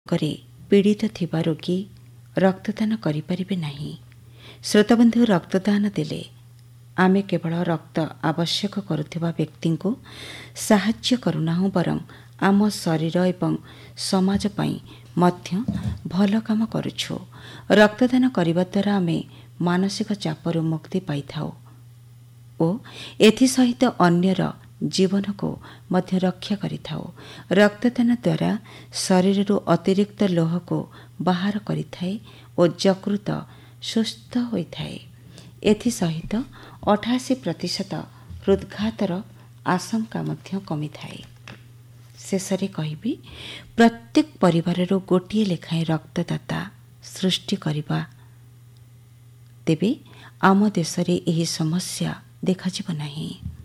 ରୋଗରେ ପୀଡ଼ିତ ଥିବା ରୋଗୀ ରକ୍ତଦାନ କରିପାରିବେ ନାହିଁ। ଶ୍ରୋତାବନ୍ଧୁ, ରକ୍ତଦାନ ଦେଲେ ଆମେ କେବଳ ରକ୍ତ ଆବଶ୍ୟକ କରୁଥିବା ବ୍ୟକ୍ତିଙ୍କୁ ସାହାଯ୍ୟ କରୁନାହୁଁ, ବରଂ ଆମ ଶରୀର ଏବଂ ସମାଜ ପାଇଁ ମଧ୍ୟ ଭଲ କାମ କରୁଛୁ। ରକ୍ତଦାନ କରିବା ଦ୍ୱାରା ଆମେ ମାନସିକ ଚାପରୁ ମୁକ୍ତି ପାଇଥାଉ ଓ ଏଥିସହିତ ଅନ୍ୟର ଜୀବନକୁ ମଧ୍ୟ ରକ୍ଷା କରିଥାଉ। ରକ୍ତଦାନ ଦ୍ୱାରା ଶରୀରରୁ ଅତିରିକ୍ତ ଲୌହକୁ ବାହାର କରିଥାଏ ଓ ଯକୃତ ସୁସ୍ଥ ହୋଇଥାଏ। ଏଥିସହିତ 88% ହୃଦ୍ଘାତର ଆଶଙ୍କା ମଧ୍ୟ କମିଥାଏ। ଶେଷରେ କହିବି, ପ୍ରତ୍ୟେକ ପରିବାରରୁ ଗୋଟିଏ ଲେଖାଏଁ ରକ୍ତଦାତା ସୃଷ୍ଟି କରିବା, ତେବେ ଆମ ଦେଶରେ ଏହି ସମସ୍ୟା ଦେଖାଯିବ ନାହିଁ।